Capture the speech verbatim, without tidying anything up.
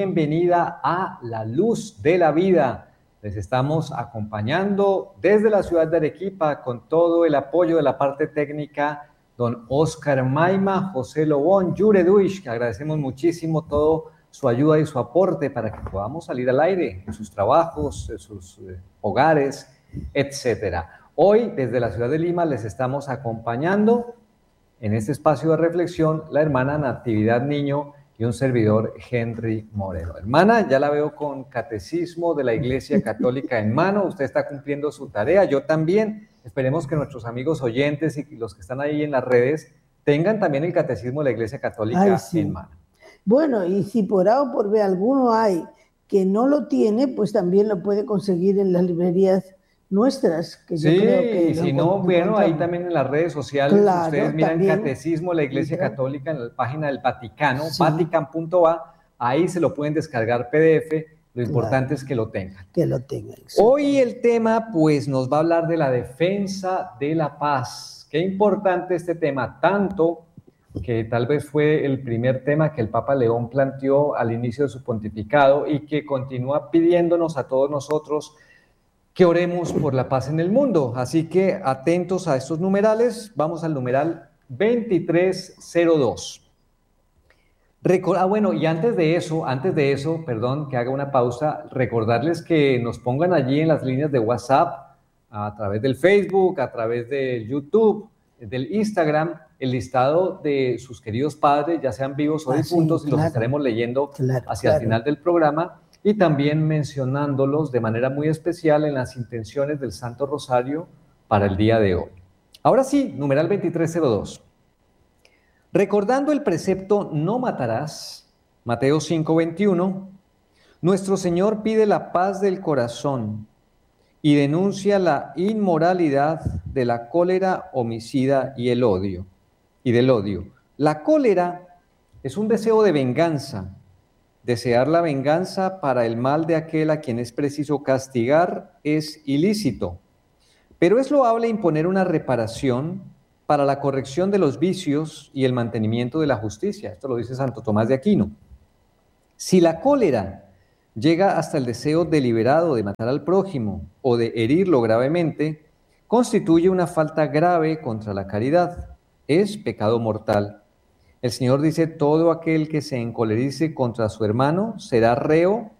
bienvenida a La Luz de la Vida. Les estamos acompañando desde la ciudad de Arequipa con todo el apoyo de la parte técnica, don Oscar Maima, José Lobón, Yure Duish, que agradecemos muchísimo todo su ayuda y su aporte para que podamos salir al aire en sus trabajos, en sus eh, hogares, etcétera. Hoy, desde la ciudad de Lima, les estamos acompañando en este espacio de reflexión la hermana Natividad Niño y un servidor, Henry Moreno. Hermana, ya la veo con catecismo de la Iglesia Católica en mano, usted está cumpliendo su tarea, yo también. Esperemos que nuestros amigos oyentes y los que están ahí en las redes tengan también el catecismo de la Iglesia Católica Ay, sí. en mano. Bueno, y si por A o por B alguno hay que no lo tiene, pues también lo puede conseguir en las librerías nuestras, que sí, yo creo que... y si no, bueno, ahí también en las redes sociales, claro, ustedes miran también, Catecismo de la Iglesia claro. Católica en la página del Vaticano, sí. vatican punto a, ahí se lo pueden descargar P D F, lo importante claro. es que lo tengan. Que lo tengan. Hoy el tema, pues, nos va a hablar de la defensa de la paz. Qué importante este tema, tanto que tal vez fue el primer tema que el Papa León planteó al inicio de su pontificado y que continúa pidiéndonos a todos nosotros que oremos por la paz en el mundo. Así que atentos a estos numerales, vamos al numeral veintitrés cero dos. Recor- ah, bueno, y antes de eso, antes de eso, perdón, que haga una pausa, recordarles que nos pongan allí en las líneas de WhatsApp, a través del Facebook, a través del YouTube, del Instagram, el listado de sus queridos padres, ya sean vivos o ah, difuntos, sí, claro. y los estaremos leyendo claro, hacia claro. el final del programa, y también mencionándolos de manera muy especial en las intenciones del Santo Rosario para el día de hoy. Ahora sí, numeral veintitrés cero dos. Recordando el precepto no matarás, Mateo cinco veintiuno, nuestro Señor pide la paz del corazón y denuncia la inmoralidad de la cólera homicida y el odio, y del odio. La cólera es un deseo de venganza, desear la venganza para el mal de aquel a quien es preciso castigar es ilícito, pero es loable imponer una reparación para la corrección de los vicios y el mantenimiento de la justicia. Esto lo dice Santo Tomás de Aquino. Si la cólera llega hasta el deseo deliberado de matar al prójimo o de herirlo gravemente, constituye una falta grave contra la caridad. Es pecado mortal. El Señor dice, todo aquel que se encolerice contra su hermano será reo